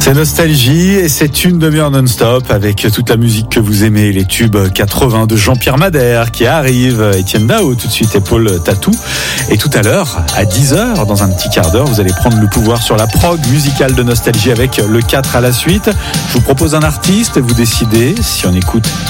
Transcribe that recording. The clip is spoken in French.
C'est Nostalgie et c'est une demi-heure non-stop avec toute la musique que vous aimez, les tubes 80 de Jean-Pierre Madère qui arrive, Étienne Dao tout de suite et Paul Tatou. Et tout à l'heure, à 10h, dans un petit quart d'heure, vous allez prendre le pouvoir sur la prog musicale de Nostalgie avec le 4 à la suite. Je vous propose un artiste et vous décidez si on écoute